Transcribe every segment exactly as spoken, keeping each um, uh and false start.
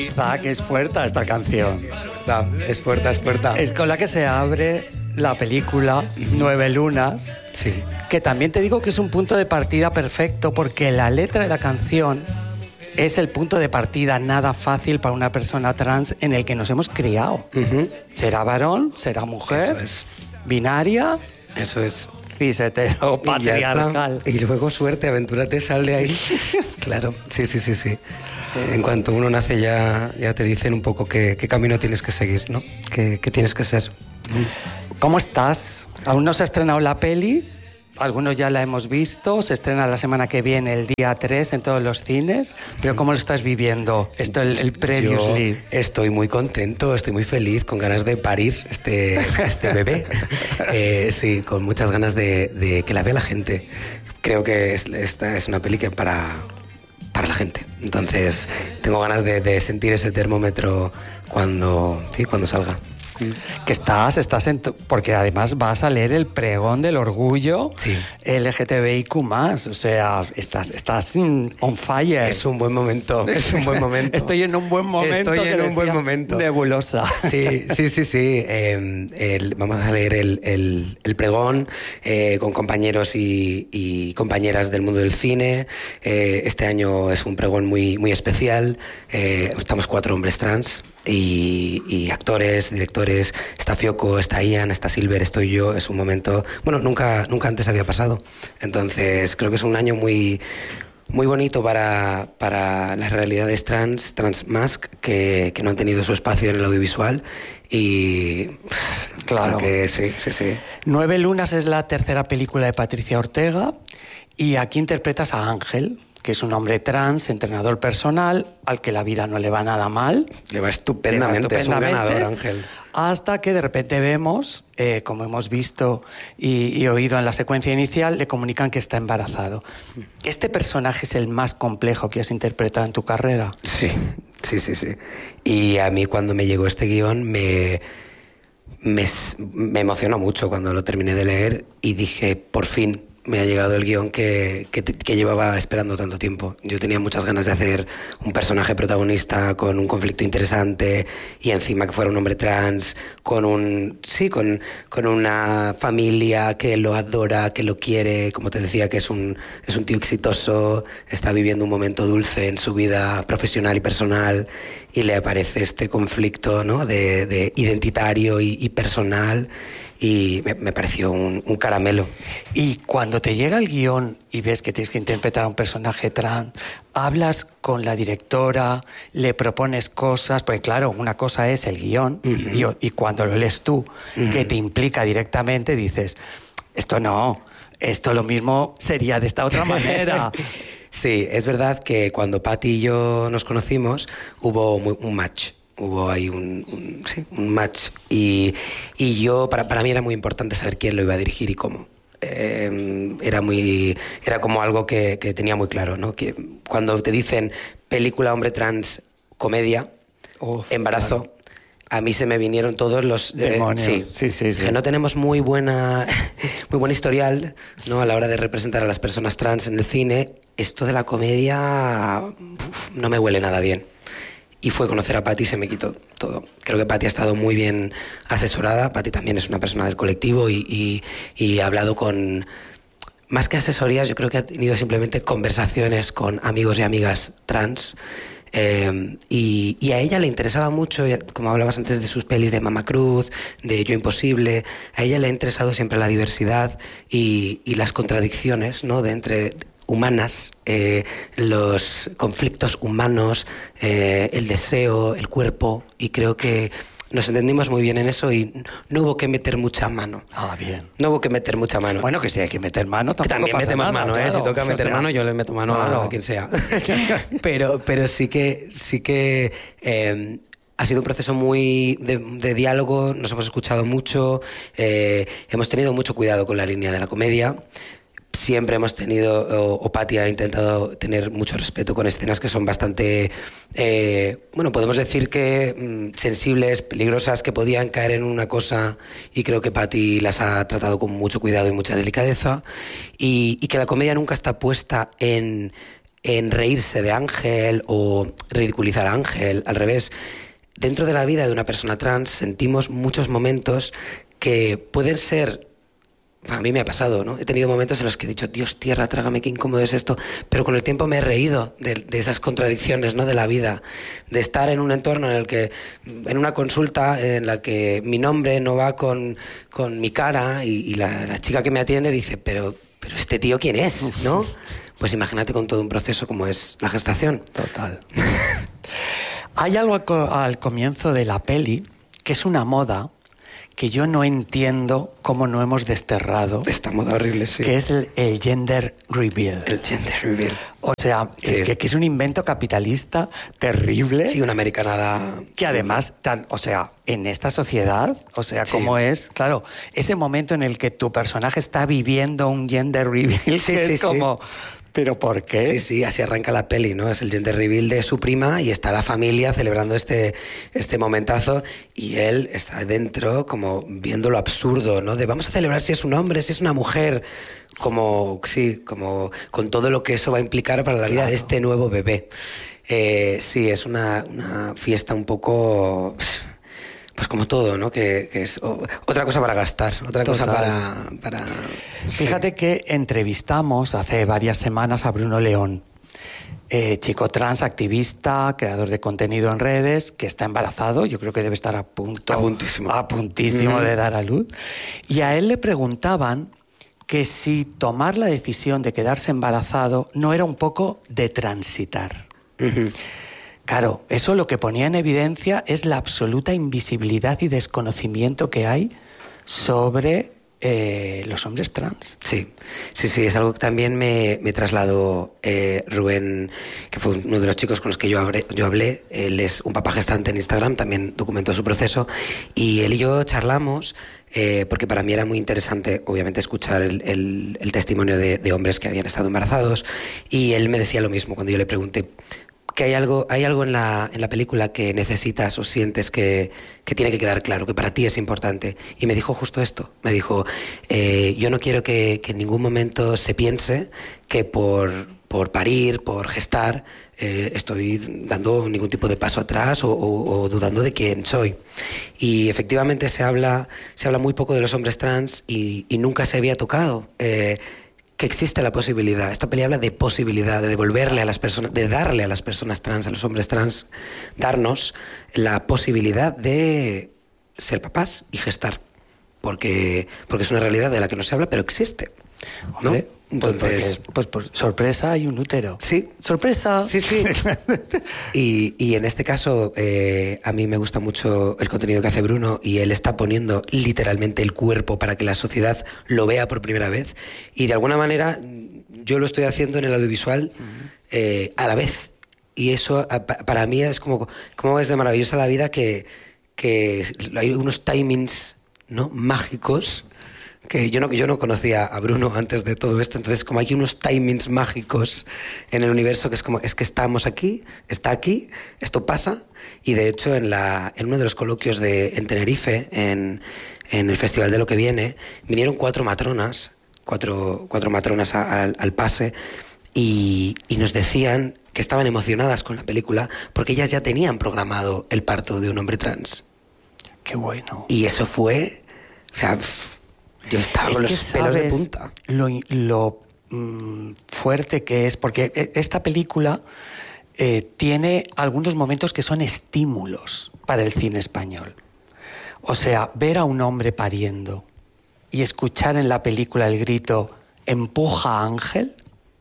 Isaac, es fuerte esta canción. Es fuerte, es fuerte. Es con la que se abre la película Nueve Lunas. Sí. Que también te digo que es un punto de partida perfecto porque la letra de la canción es el punto de partida nada fácil para una persona trans en el que nos hemos criado. Uh-huh. ¿Será varón? ¿Será mujer? Eso es. ¿Binaria? Eso es. Cis-hetero, patriarcal. Y, y luego suerte, aventúrate, sal de ahí. Claro, sí, sí, sí, sí. En cuanto uno nace ya, ya te dicen un poco qué, qué camino tienes que seguir, ¿no? Qué, qué tienes que ser. ¿Cómo estás? Aún no se ha estrenado la peli, algunos ya la hemos visto, se estrena la semana que viene, el día tres, en todos los cines, pero ¿cómo lo estás viviendo? Esto, el, el previously. Yo estoy muy contento, estoy muy feliz, con ganas de parir este, este bebé. Eh, sí, con muchas ganas de, de que la vea la gente. Creo que es, esta es una peli que para, para la gente. Entonces, tengo ganas de, de sentir ese termómetro cuando, sí, cuando salga. Que estás, estás en tu, porque además vas a leer el pregón del orgullo sí. L G T B I Q más, o sea, estás, estás on fire. Es un buen momento, es un buen momento. Estoy en un buen momento. Estoy en un buen momento. Nebulosa. Sí, sí, sí, sí. Eh, el, vamos a leer el, el, el pregón eh, con compañeros y, y compañeras del mundo del cine. Eh, este año es un pregón muy, muy especial. Eh, estamos cuatro hombres trans. Y, y actores, directores, está Fioco, está Ian, está Silver, estoy yo, es un momento, bueno, nunca, nunca antes había pasado, entonces creo que es un año muy, muy bonito para, para las realidades trans, transmasc, que, que no han tenido su espacio en el audiovisual y claro que sí, sí, sí. Nueve Lunas es la tercera película de Patricia Ortega y aquí interpretas a Ángel, que es un hombre trans, entrenador personal, al que la vida no le va nada mal. Le va estupendamente, le va estupendamente es un ganador, Ángel. Hasta que de repente vemos, eh, como hemos visto y, y oído en la secuencia inicial, le comunican que está embarazado. ¿Este personaje es el más complejo que has interpretado en tu carrera? Sí, sí, sí, sí. Y a mí cuando me llegó este guión me, me, me emocionó mucho cuando lo terminé de leer y dije, por fin me ha llegado el guión que, que, que llevaba esperando tanto tiempo. Yo tenía muchas ganas de hacer un personaje protagonista con un conflicto interesante y encima que fuera un hombre trans, con un sí, con, con una familia que lo adora, que lo quiere, como te decía, que es un, es un tío exitoso, está viviendo un momento dulce en su vida profesional y personal y le aparece este conflicto, ¿no? de, de identitario y, y personal. Y me, me pareció un, un caramelo. Y cuando te llega el guión y ves que tienes que interpretar a un personaje trans, ¿hablas con la directora? ¿Le propones cosas? Porque claro, una cosa es el guión uh-huh. y, y cuando lo lees tú, uh-huh. que te implica directamente, dices, esto no, esto lo mismo sería de esta otra manera. Sí, es verdad que cuando Patti y yo nos conocimos hubo muy, un match. Hubo ahí un, un, sí, un match y, y yo para, para mí era muy importante saber quién lo iba a dirigir y cómo. Eh, era muy era como algo que, que tenía muy claro, ¿no? Que cuando te dicen película hombre trans comedia oh, embarazo claro. A mí se me vinieron todos los demonios. Eh, sí, sí, sí, sí. Que no tenemos muy buena muy buen historial, ¿no? A la hora de representar a las personas trans en el cine. Esto de la comedia uf, no me huele nada bien. Y fue conocer a Patti y se me quitó todo. Creo que Patti ha estado muy bien asesorada. Patti también es una persona del colectivo y, y, y ha hablado con... Más que asesorías, yo creo que ha tenido simplemente conversaciones con amigos y amigas trans. Eh, y, y a ella le interesaba mucho, como hablabas antes de sus pelis de Mama Cruz, de Yo Imposible, a ella le ha interesado siempre la diversidad y, y las contradicciones, ¿no? De entre... humanas, eh, los conflictos humanos, eh, el deseo, el cuerpo, y creo que nos entendimos muy bien en eso y no hubo que meter mucha mano. Ah, bien. No hubo que meter mucha mano. Bueno, que si hay que meter mano, tampoco también pasa metemos nada, mano, ¿eh? claro. Si toca meter o sea, mano, yo le meto mano claro. a quien sea. pero, pero sí que, sí que eh, ha sido un proceso muy de, de diálogo, nos hemos escuchado mucho, eh, hemos tenido mucho cuidado con la línea de la comedia. Siempre hemos tenido, o, o Patti ha intentado tener mucho respeto con escenas que son bastante, eh, bueno, podemos decir que mm, sensibles, peligrosas, que podían caer en una cosa y creo que Patti las ha tratado con mucho cuidado y mucha delicadeza y, y que la comedia nunca está puesta en en reírse de Ángel o ridiculizar a Ángel, al revés. Dentro de la vida de una persona trans sentimos muchos momentos que pueden ser... A mí me ha pasado, ¿no? He tenido momentos en los que he dicho, Dios, tierra, trágame, qué incómodo es esto. Pero con el tiempo me he reído de, de esas contradicciones, ¿no? De la vida. De estar en un entorno en el que, en una consulta en la que mi nombre no va con, con mi cara y, y la, la chica que me atiende dice, pero, pero ¿este tío quién es? ¿No? Pues imagínate con todo un proceso como es la gestación. Total. Hay algo al, co- al comienzo de la peli que es una moda que yo no entiendo cómo no hemos desterrado. Esta moda horrible, sí. Que es el, el gender reveal. El gender reveal. O sea, Sí. eh, que, que es un invento capitalista terrible. Sí, una americanada... Que además, tan, o sea, en esta sociedad, o sea, Sí. cómo es, claro, ese momento en el que tu personaje está viviendo un gender reveal, Sí, que sí, es sí. como, ¿pero por qué? Sí, sí, así arranca la peli, ¿no? Es el gender reveal de su prima y está la familia celebrando este, este momentazo y él está dentro como viendo lo absurdo, ¿no? De vamos a celebrar si es un hombre, si es una mujer, como, sí, como con todo lo que eso va a implicar para la vida Claro. de este nuevo bebé. Eh, sí, es una, una fiesta un poco... Pues como todo, ¿no? Que, que es o- otra cosa para gastar, otra cosa Total. para... para sí. Fíjate que entrevistamos hace varias semanas a Bruno León, eh, chico trans, activista, creador de contenido en redes, que está embarazado, yo creo que debe estar a punto, A puntísimo. a puntísimo Mm. de dar a luz. Y a él le preguntaban que si tomar la decisión de quedarse embarazado no era un poco de transitar. Ujú. Claro, eso lo que ponía en evidencia es la absoluta invisibilidad y desconocimiento que hay sobre eh, los hombres trans. Sí, sí, sí, es algo que también me, me trasladó eh, Rubén, que fue uno de los chicos con los que yo hablé, yo hablé. Él es un papá gestante en Instagram, también documentó su proceso, y él y yo charlamos, eh, porque para mí era muy interesante, obviamente, escuchar el, el, el testimonio de, de hombres que habían estado embarazados, y él me decía lo mismo cuando yo le pregunté, que hay algo, hay algo en la, en la película que necesitas o sientes que, que tiene que quedar claro, que para ti es importante. Y me dijo justo esto. Me dijo, eh, yo no quiero que, que en ningún momento se piense que por, por parir, por gestar, eh, estoy dando ningún tipo de paso atrás o, o, o dudando de quién soy. Y efectivamente se habla, se habla muy poco de los hombres trans y, y nunca se había tocado. Eh, que existe la posibilidad. Esta peli habla de posibilidad, de devolverle a las personas, de darle a las personas trans, a los hombres trans, darnos la posibilidad de ser papás y gestar. Porque, porque es una realidad de la que no se habla, pero existe, ¿no? Hombre, Entonces, pues, pues por sorpresa hay un útero. sí. ¡Sorpresa! Sí, sí. Y, y en este caso, eh, a mí me gusta mucho el contenido que hace Bruno y él está poniendo literalmente el cuerpo para que la sociedad lo vea por primera vez. Y de alguna manera yo lo estoy haciendo en el audiovisual eh, a la vez. Y eso a- pa- para mí es como, como es de maravillosa la vida que, que hay unos timings, ¿no? mágicos que yo no, yo no conocía a Bruno antes de todo esto, entonces como hay unos timings mágicos en el universo que es como, es que estamos aquí, está aquí, esto pasa, y de hecho en, la, en uno de los coloquios de, en Tenerife, en, en el Festival de lo que viene, vinieron cuatro matronas, cuatro, cuatro matronas a- al, al pase, y, y nos decían que estaban emocionadas con la película porque ellas ya tenían programado el parto de un hombre trans. ¡Qué bueno! Y eso fue, o sea, pff, yo estaba Es con que los pelos de sabes punta. lo, lo mm, fuerte que es, porque e- esta película eh, tiene algunos momentos que son estímulos para el cine español. O sea, ver a un hombre pariendo y escuchar en la película el grito «empuja a Ángel»,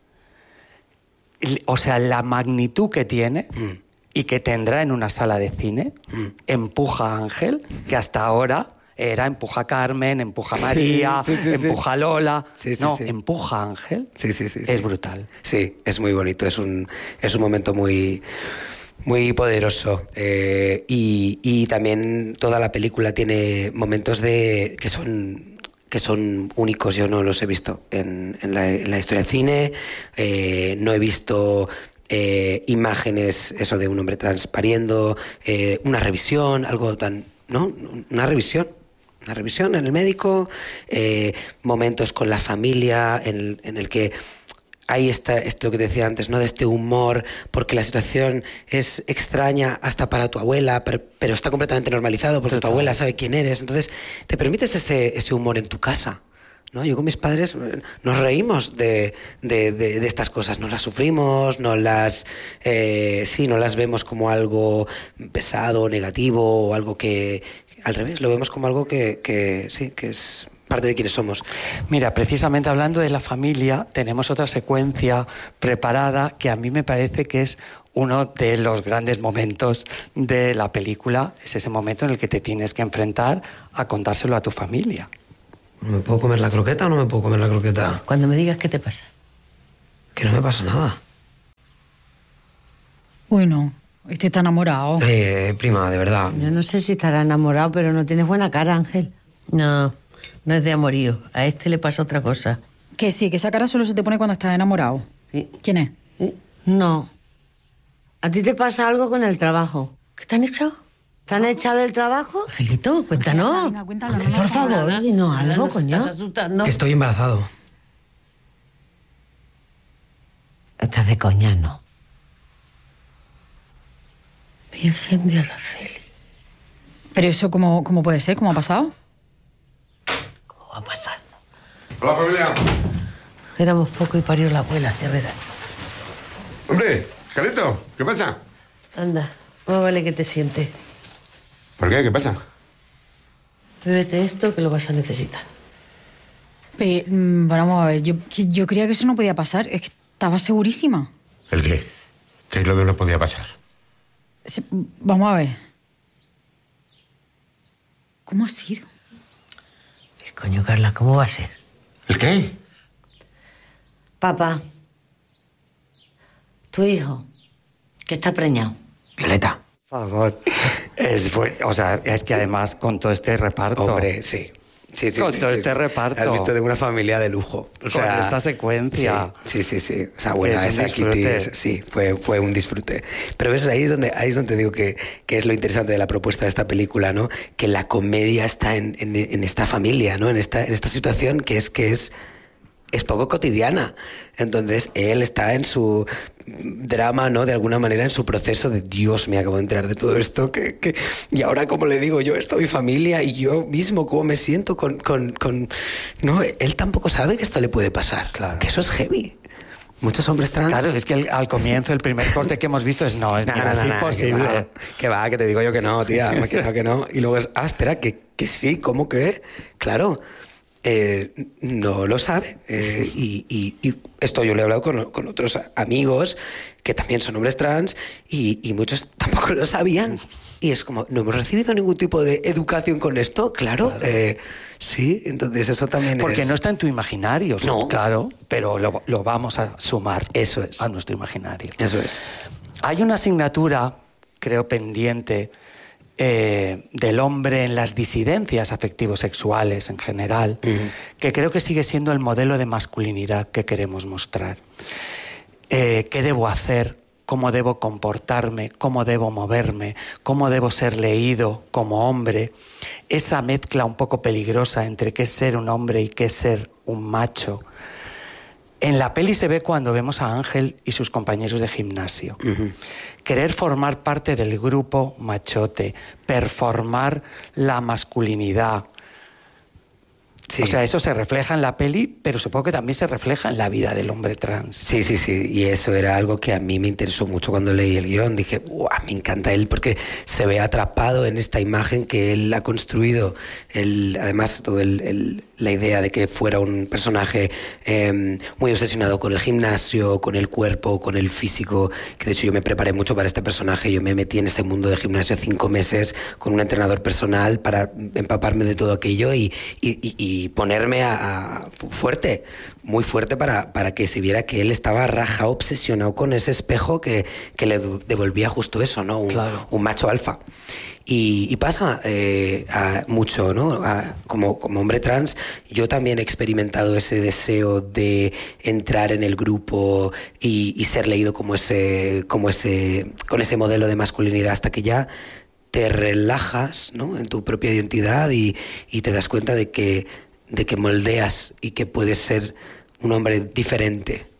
el- o sea, la magnitud que tiene Mm. y que tendrá en una sala de cine, Mm. empuja a Ángel, que hasta ahora era empuja a Carmen, empuja a María, Sí, sí, sí, empuja a Lola. Sí, sí, no, sí. empuja a Ángel. Sí, sí, sí, sí. Es brutal. Sí, es muy bonito, es un, es un momento muy, muy poderoso. Eh, y, y también toda la película tiene momentos de que son que son únicos, yo no los he visto en, en, la, en la historia del cine, eh, no he visto eh, imágenes, eso de un hombre trans pariendo, eh, una revisión, algo tan, ¿no? Una revisión. Una revisión en el médico, eh, momentos con la familia en, en el que ahí está esto lo que te decía antes, ¿no? De este humor, porque la situación es extraña hasta para tu abuela, pero, pero está completamente normalizado porque Total. Tu abuela sabe quién eres. Entonces, te permites ese, ese humor en tu casa, ¿no? Yo con mis padres nos reímos de, de, de, de estas cosas, no las sufrimos, no las, eh, sí, no las vemos como algo pesado, negativo, o algo que, al revés, lo vemos como algo que, que sí, que es parte de quienes somos. Mira, precisamente hablando de la familia, tenemos otra secuencia preparada que a mí me parece que es uno de los grandes momentos de la película. Es ese momento en el que te tienes que enfrentar a contárselo a tu familia. ¿Me puedo comer la croqueta o no me puedo comer la croqueta? Cuando me digas qué te pasa. Que no me pasa nada. Uy, no. Este está enamorado. Eh, prima, de verdad. Yo no sé si estará enamorado, pero no tienes buena cara, Ángel. No, no es de amorío. A este le pasa otra cosa. Que sí, que esa cara solo se te pone cuando estás enamorado. Sí. ¿Quién es? ¿Sí? No. ¿A ti te pasa algo con el trabajo? ¿Qué te han echado? ¿Te han echado del trabajo? Angelito, cuéntanos. Venga, cuéntalo, no, Por no, favor, no, dinos Ahora algo, nos coño. estás asustando. Que estoy embarazado. Estás de coña, ¿no? Virgen de Araceli. Pero eso, ¿cómo, cómo puede ser? ¿Cómo ha pasado? ¿Cómo va a pasar? Hola, familia. Éramos poco y parió la abuela, ya verás. Hombre, Carito, ¿qué pasa? Anda, más vale que te sientes. ¿Por qué? ¿Qué pasa? Bébete esto que lo vas a necesitar. Pe- mm, bueno, vamos a ver. Yo, que yo creía que eso no podía pasar. Es que estaba segurísima. ¿El qué? ¿Qué es lo que no podía pasar? Se- vamos a ver. ¿Cómo ha sido? Pues, coño, Carla, ¿cómo va a ser? ¿El qué? Papá, tu hijo, que está preñado. Violeta. Por favor. Es bueno, o sea, es que además con todo este reparto. Hombre, sí. Sí, sí, Con sí, todo sí, este sí. reparto. Has visto de una familia de lujo. O Con sea, esta secuencia. Sí, sí, sí. sí. O sea, bueno, Es un esa disfrute. Kitty es- sí, fue, fue un disfrute. Pero ves, ahí es donde, ahí es donde digo que, que es lo interesante de la propuesta de esta película, ¿no? Que la comedia está en, en, en esta familia, ¿no? En esta, en esta situación que es que es. es poco cotidiana. Entonces, él está en su drama, ¿no? De alguna manera, en su proceso de Dios, me acabo de enterar de todo esto. Que, que... Y ahora, ¿cómo le digo yo esto a mi familia? Y yo mismo, ¿cómo me siento con, con, con... No, él tampoco sabe que esto le puede pasar. Claro. Que eso es heavy. Muchos hombres trans... Claro, es que el- al comienzo, el primer corte que hemos visto es no, es, No, no, es no, no, imposible. Que va, que va, que te digo yo que no, tía. Me he quedado que no. Y luego es, ah, espera, que, que sí, ¿cómo que? Claro. Eh, no lo sabe. Eh, y, y, y esto yo lo he hablado con, con otros amigos que también son hombres trans y, y muchos tampoco lo sabían. Y es como, no hemos recibido ningún tipo de educación con esto, claro. claro. Eh, sí, entonces eso también Porque es... no está en tu imaginario, No. claro, pero lo, lo vamos a sumar. Eso es. A nuestro imaginario. Eso es. Hay una asignatura, creo, pendiente eh, del hombre en las disidencias afectivo-sexuales en general, uh-huh. que creo que sigue siendo el modelo de masculinidad que queremos mostrar. Eh, ¿Qué debo hacer? ¿Cómo debo comportarme? ¿Cómo debo moverme? ¿Cómo debo ser leído como hombre? Esa mezcla un poco peligrosa entre qué es ser un hombre y qué es ser un macho. En la peli se ve cuando vemos a Ángel y sus compañeros de gimnasio. Uh-huh. Querer formar parte del grupo machote, performar la masculinidad. Sí. O sea, eso se refleja en la peli, pero supongo que también se refleja en la vida del hombre trans. Sí, sí, sí. Y eso era algo que a mí me interesó mucho cuando leí el guión. Dije, ¡guau! Me encanta él porque se ve atrapado en esta imagen que él ha construido. Él, además, toda la idea de que fuera un personaje eh, muy obsesionado con el gimnasio, con el cuerpo, con el físico. Que de hecho yo me preparé mucho para este personaje. Yo me metí en este mundo de gimnasio cinco meses con un entrenador personal para empaparme de todo aquello y, y, y, y y ponerme a, a fuerte, muy fuerte para, para que se viera que él estaba raja, obsesionado con ese espejo que, que le devolvía justo eso, ¿no? Un, claro. un macho alfa. Y, y pasa eh, a mucho, ¿no? A, como, como hombre trans, yo también he experimentado ese deseo de entrar en el grupo y, y ser leído como ese, como ese, con ese modelo de masculinidad hasta que ya te relajas, ¿no? En tu propia identidad y, y te das cuenta de que de que moldeas y que puedes ser un hombre diferente,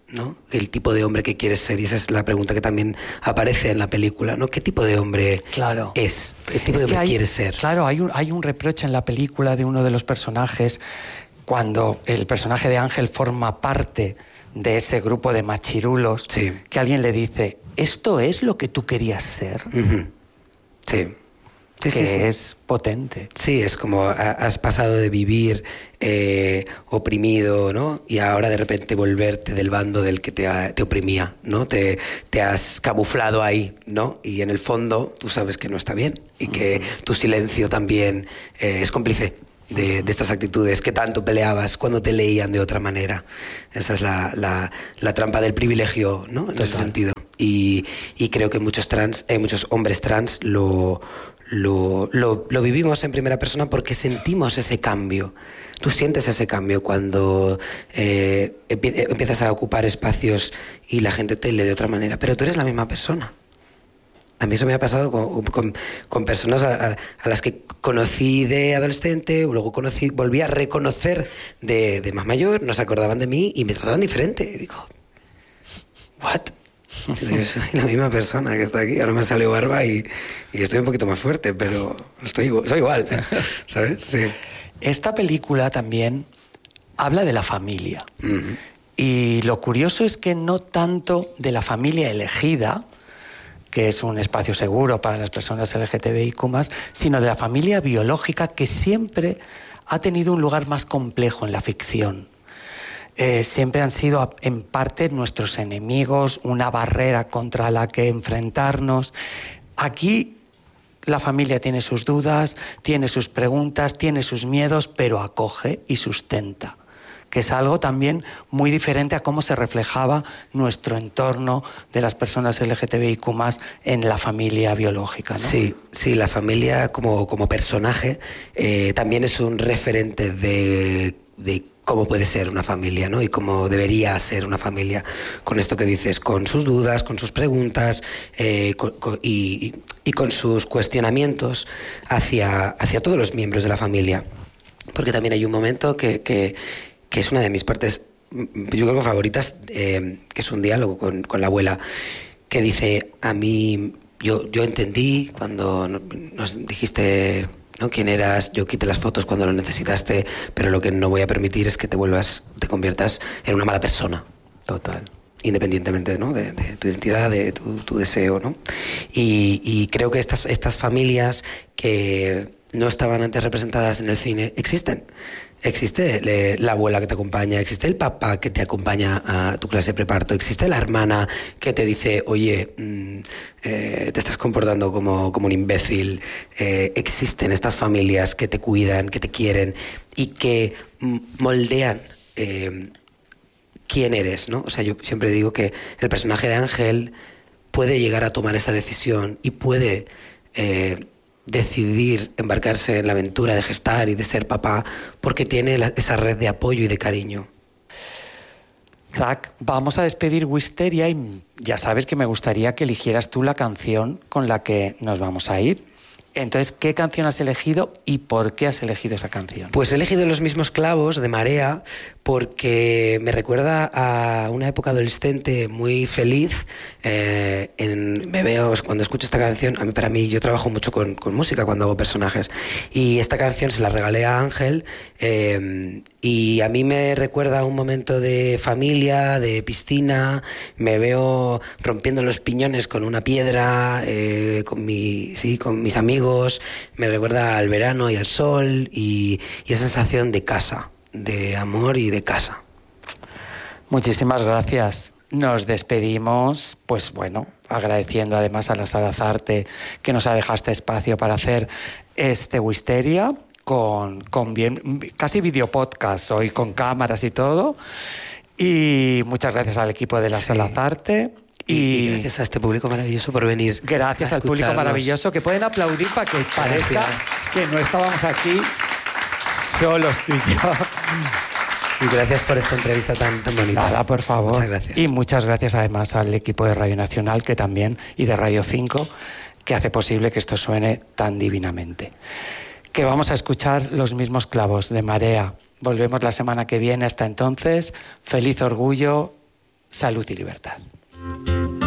¿no? El tipo de hombre que quieres ser, y esa es la pregunta que también aparece en la película, ¿no? ¿Qué tipo de hombre Claro. es? ¿Qué tipo Es de que hombre hay- quieres ser? Claro, hay un, hay un reproche en la película de uno de los personajes cuando el personaje de Ángel forma parte de ese grupo de machirulos, Sí. que alguien le dice, ¿esto es lo que tú querías ser? Ujú. Sí. Sí, que sí, sí. es potente. Sí, es como ha- has pasado de vivir eh, oprimido, ¿no? Y ahora de repente volverte del bando del que te, ha- te oprimía, ¿no? Te, te has camuflado ahí, ¿no? Y en el fondo tú sabes que no está bien y que tu silencio también eh, es cómplice de, de estas actitudes que tanto peleabas cuando te leían de otra manera. Esa es la, la, la trampa del privilegio, ¿no? En ese Total. sentido. Y, y creo que muchos trans, eh, muchos hombres trans lo, lo, lo, lo vivimos en primera persona porque sentimos ese cambio. Tú sientes ese cambio cuando eh, empie- empiezas a ocupar espacios y la gente te lee de otra manera, pero tú eres la misma persona. A mí eso me ha pasado con, con, con personas a, a, a las que conocí de adolescente, luego conocí, volví a reconocer de, de más mayor, no se acordaban de mí y me trataban diferente. Y digo, ¿what? Yo soy la misma persona que está aquí, ahora me salió barba y, y estoy un poquito más fuerte, pero estoy, igu- soy igual, ¿sabes? Sí. Esta película también habla de la familia. Ujú. Y lo curioso es que no tanto de la familia elegida, que es un espacio seguro para las personas L G T B I Q más, sino de la familia biológica, que siempre ha tenido un lugar más complejo en la ficción. Eh, siempre han sido a- en parte nuestros enemigos, una barrera contra la que enfrentarnos. Aquí la familia tiene sus dudas, tiene sus preguntas, tiene sus miedos, pero acoge y sustenta, que es algo también muy diferente a cómo se reflejaba nuestro entorno de las personas L G T B I Q más en la familia biológica, ¿no? Sí, sí, la familia como, como personaje eh, también es un referente de, de cómo puede ser una familia, ¿no? Y cómo debería ser una familia, con esto que dices, con sus dudas, con sus preguntas eh, con- con- y, y- y con sus cuestionamientos hacia, hacia todos los miembros de la familia. Porque también hay un momento que, que, que es una de mis partes, mm, yo creo que favoritas, eh, que es un diálogo con, con la abuela, que dice, a mí, yo, yo entendí cuando no- nos dijiste, ¿no?, quién eras, yo quité las fotos cuando lo necesitaste, pero lo que no voy a permitir es que te vuelvas, te conviertas en una mala persona. Total. Independientemente, ¿no?, de, de tu identidad, de tu, tu deseo, ¿no? Y, y creo que estas, estas familias que no estaban antes representadas en el cine existen. Existe le- la abuela que te acompaña, existe el papá que te acompaña a tu clase de preparto, existe la hermana que te dice, oye, mm, eh, te estás comportando como, como un imbécil. Eh, existen estas familias que te cuidan, que te quieren y que mm, moldean eh, quién eres, ¿no? O sea, yo siempre digo que el personaje de Ángel puede llegar a tomar esa decisión y puede eh, decidir embarcarse en la aventura de gestar y de ser papá porque tiene la- esa red de apoyo y de cariño. Zac, vamos a despedir Wisteria y ya sabes que me gustaría que eligieras tú la canción con la que nos vamos a ir. Entonces, ¿qué canción has elegido y por qué has elegido esa canción? Pues he elegido Los mismos clavos de Marea porque me recuerda a una época adolescente muy feliz. Eh, en, me veo, cuando escucho esta canción, a mí, para mí, yo trabajo mucho con, con música cuando hago personajes y esta canción se la regalé a Ángel eh, y a mí me recuerda a un momento de familia, de piscina. Me veo rompiendo los piñones con una piedra, eh, con, mi, sí, con mis amigos. Me recuerda al verano y al sol y, y esa sensación de casa, de amor y de casa. Muchísimas gracias. Nos despedimos, pues bueno, agradeciendo además a la Sala Zarte que nos ha dejado este espacio para hacer este Wisteria con, con bien, casi videopodcast hoy, con cámaras y todo. Y muchas gracias al equipo de la Sí. Sala Zarte. Y, y gracias a este público maravilloso por venir. Gracias a al público escucharnos. maravilloso, que pueden aplaudir para que parezca Gracias. que no estábamos aquí solos tú y yo. Y gracias por esta entrevista tan, tan bonita. Nada, por favor. Muchas gracias. Y muchas gracias además al equipo de Radio Nacional que también y de Radio cinco que hace posible que esto suene tan divinamente. Que vamos a escuchar Los mismos clavos de Marea. Volvemos la semana que viene. Hasta entonces, feliz orgullo salud y libertad.